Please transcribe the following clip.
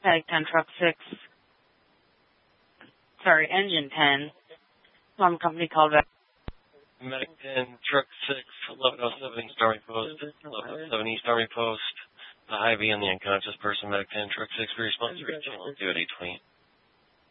Tag 10, Truck 6. Sorry, Engine 10. Alarm company called back. Medic 10, Truck 6, 1107 East Army Post. 1107 East Army Post. The Hy-Vee on the unconscious person. Medic 10, Truck 6, response. Reach 2 at 820.